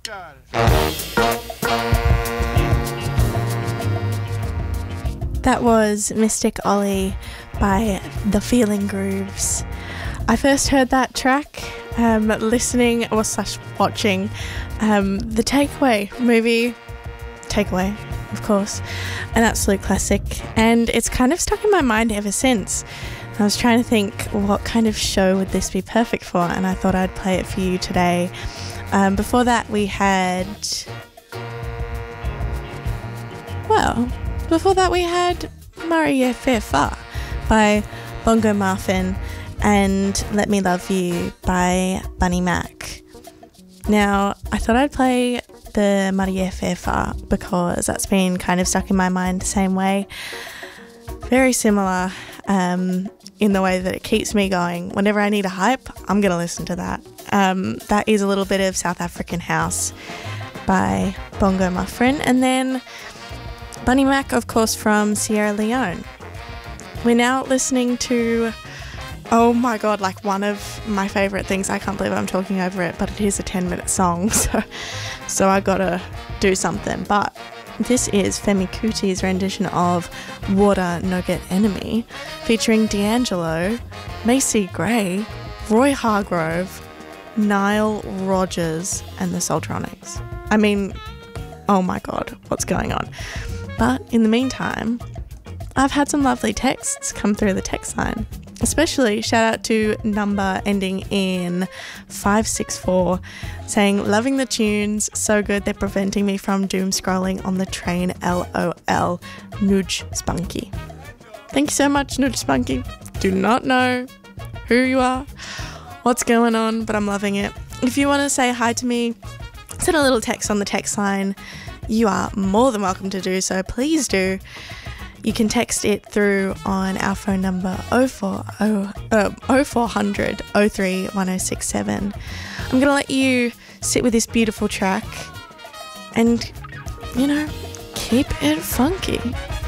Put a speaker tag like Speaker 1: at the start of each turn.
Speaker 1: That was Mystic Ollie by The Feeling Grooves. I first heard that track listening or / watching the Takeaway movie. Takeaway, of course, an absolute classic, and it's kind of stuck in my mind ever since. I was trying to think what kind of show would this be perfect for, and I thought I'd play it for you today. Before that we had Marie Fefa by Bongo Muffin and Let Me Love You by Bunny Mac. Now, I thought I'd play the Marie Fefa because that's been kind of stuck in my mind the same way. Very similar in the way that it keeps me going. Whenever I need a hype, I'm going to listen to that. That is a little bit of South African house by Bongo Muffin. And then Bunny Mac, of course, from Sierra Leone. We're now listening to, oh my god, like one of my favourite things. I can't believe I'm talking over it, but it is a 10-minute song, so I gotta do something. But this is Femi Kuti's rendition of Water No Get Enemy, featuring D'Angelo, Macy Gray, Roy Hargrove, Nile Rodgers, and the Sultronics. I mean, oh my god, what's going on? But in the meantime, I've had some lovely texts come through the text line. Especially shout out to number ending in 564 saying, loving the tunes, so good they're preventing me from doom scrolling on the train, LOL, Nudge Spunky. Thank you so much, Nudge Spunky. Do not know who you are, what's going on, but I'm loving it. If you want to say hi to me, send a little text on the text line. You are more than welcome to do so. Please do. You can text it through on our phone number 0400 03 1067. I'm going to let you sit with this beautiful track and, keep it funky.